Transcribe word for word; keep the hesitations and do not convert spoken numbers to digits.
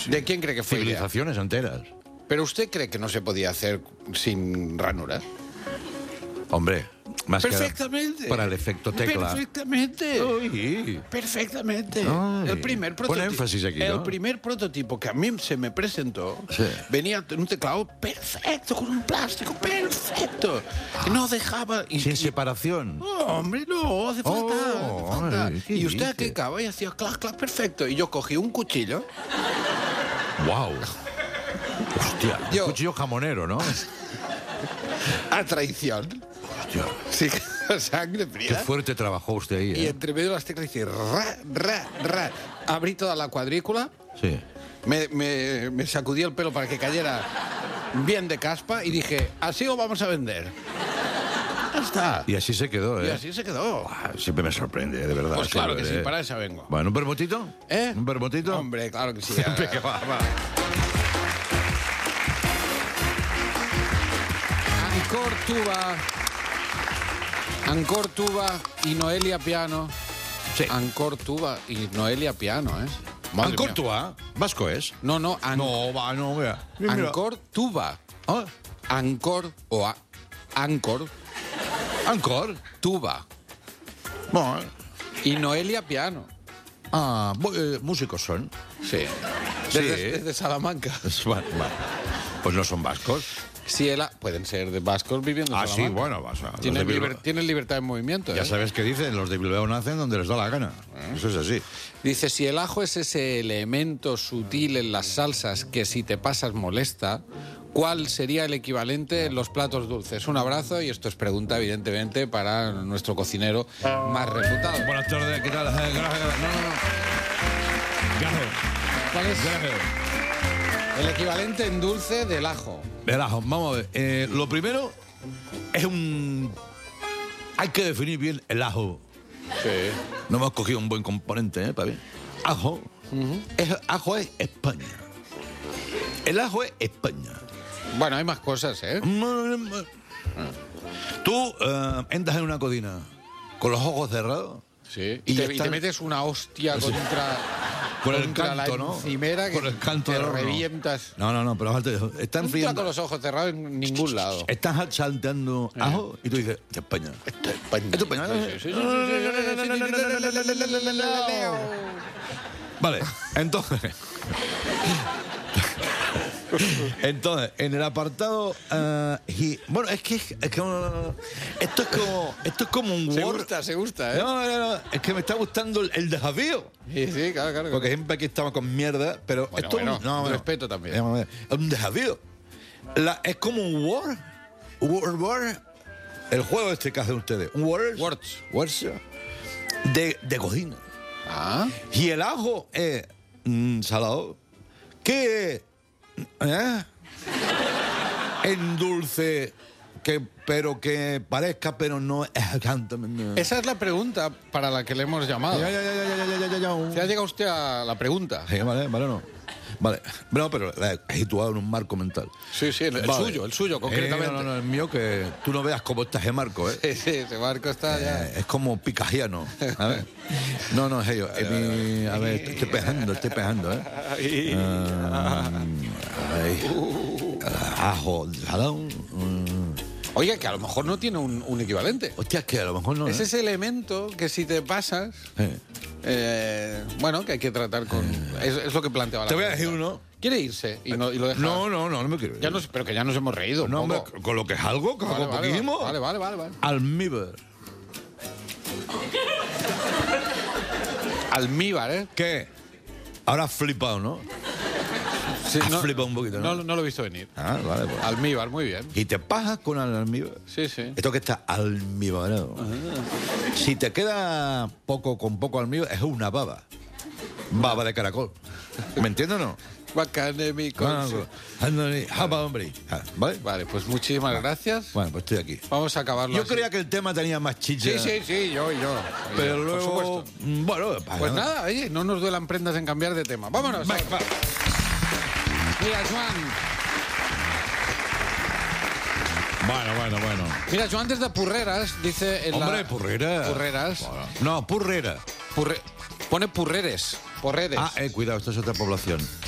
sí. ¿De quién cree que fue idea? Civilizaciones enteras. ¿Pero usted cree que no se podía hacer sin ranura? Hombre, más Perfectamente. que para el efecto tecla. Perfectamente. Uy. Perfectamente. Ay. El primer Pon prototipo. énfasis aquí, El ¿no? primer prototipo que a mí se me presentó Sí. venía en un teclado perfecto, con un plástico perfecto. Que no dejaba. y- Sin y- separación. No, hombre, no, hace falta. Oh, hace falta. ay, ¿qué y usted dice? que acaba y hacía clac, clac, perfecto. Y yo cogí un cuchillo. Wow. Hostia, un Yo- cuchillo jamonero, ¿no? A traición. Hostia, Sí, sangre qué fría. fuerte trabajó usted ahí, Y ¿eh? entre medio de las teclas dice ra, ra, ra. Abrí toda la cuadrícula, Sí. me, me, me sacudí el pelo para que cayera bien de caspa y dije, así lo vamos a vender. Ya está. Y así se quedó, ¿eh? Y así se quedó. Ah, siempre me sorprende, de verdad. Pues claro que Silver, sí, ¿eh? para eso vengo. Bueno, ¿un vermutito? ¿Eh? ¿Un vermutito? Hombre, claro que sí. Siempre que va, va. Ancor Tuba. Ancor Tuba y Noelia Piano. Sí. Ancor Tuba y Noelia Piano, ¿eh? Madre Ancor mía. Tua, vasco es. No, no, An- No, va, no, vea. Mira. Ancor Tuba. Ah, Ancor o a- Ancor Ancor. Tuba Bueno, y Noelia Piano. ah, bu- eh, músicos son. Sí. Sí. Desde, desde Salamanca. Bueno, bueno. Pues no son vascos. Sí, el a- pueden ser de vascos viviendo en Ah, sí, Salamanca. bueno, vas a. los Tienen, de Bilbao- liber- tienen libertad de movimiento. Ya ¿eh? sabes qué dicen, los de Bilbao nacen donde les da la gana. Eso es así. Dice, si el ajo es ese elemento sutil en las salsas que si te pasas molesta, ¿cuál sería el equivalente en los platos dulces? Un abrazo y esto es pregunta, evidentemente, para nuestro cocinero más reputado. Buenas tardes, ¿qué tal? Gracias. No, no, no. Gracias. ¿Cuál es Gracias. el equivalente en dulce del ajo? El ajo, vamos a ver. Eh, lo primero es un. Hay que definir bien el ajo. Sí. No hemos cogido un buen componente, ¿eh? Para ver. Ajo. es, ajo es España. El ajo es España. Bueno, hay más cosas, ¿eh? Tú eh, entras en una cocina con los ojos cerrados. Sí. Y Y, ya te, y está. te metes una hostia contra, Con el contra canto, la ¿no? encimera que Con el canto te del horno. revientas. No, no, no, pero fíjate, están No friendo. con los ojos cerrados en ningún lado. Están salteando ajo y tú dices, "De España". Esto es España. Esto es España. Sí, sí, sí, sí, sí, sí. Vale, entonces. Entonces, en el apartado. eh, y- bueno, es que, es que, uh, esto es como. Esto es como un Se Word. gusta, se gusta, ¿eh? No, no, no. Es que me está gustando el, el desafío. Sí, sí, claro, claro. Porque siempre aquí estamos con mierda, pero Bueno, esto bueno, es un- no, bueno. respeto también. Vamos a ver, Es un desafío. La- es como un Word. Word, Word. El juego este que hacen ustedes. Un Word. Words. Words. De, de cocina. Ah, Y el ajo es mm, salado. ¿Qué? ¿Eh? En dulce, que, pero que parezca, pero no es exactamente. esa es la pregunta para la que le hemos llamado. Ya, ya, ya, ya, ya, ya, ya, ya. ¿Se ha llegado usted a la pregunta? Sí, vale, vale, no. Vale. No, pero la he situado en un marco mental. Sí, sí, el, el Vale. suyo, el suyo, concretamente. Eh, no, no, no, el mío, que tú no veas cómo está ese marco, ¿eh? Sí, sí, ese barco está ya. Eh, es como picajiano. A ver. No, no, es ello. Es mi- a ver, estoy pejando, estoy pejando, ¿eh? Ah, ay. Ajo, salado. mm. Oye, que a lo mejor no tiene un, un equivalente. Hostia, es que a lo mejor no. Es ¿eh? ese elemento que si te pasas, Eh. eh, bueno, que hay que tratar con... Es, es lo que planteaba la Te voy a pregunta. decir uno. ¿Quiere irse y, no, y lo deja? No, no, no, no me quiero ir. Ya nos, pero que ya nos hemos reído un No, hombre, poco. con lo que es algo, con Vale, lo vale, poquísimo. vale, vale, vale, vale. Almíbar. Almíbar, ¿eh? ¿Qué? Ahora has flipado, ¿no? Sí, Has flipado un poquito, ¿no? no, no lo he visto venir. Ah, vale, pues. Almíbar, muy bien. Y te pajas con el almíbar. Sí, sí. Esto que está almibarado. Si te queda poco con poco almíbar, es una baba. Baba de caracol. ¿Me entiendes o no? Bacane, mi Ah, conse- ándale, japa, hombre. Ah, ¿Vale? Vale, pues muchísimas gracias. Bueno, pues estoy aquí. Vamos a acabarlo Yo así. creía que el tema tenía más chicha. Sí, sí, sí, yo y yo. Pero Por luego. supuesto. mm, Bueno, Pues nada, oye, no nos duelan prendas en cambiar de tema. Vámonos. Va, va. Mira, Joan. Bueno, bueno, bueno. Mira, Joan desde Purreras dice en Hombre, la... purrera. Purreras. Bueno, no, purrera. Purre- Pone Purreres. Porreres. Ah, eh, cuidado, esto es otra población.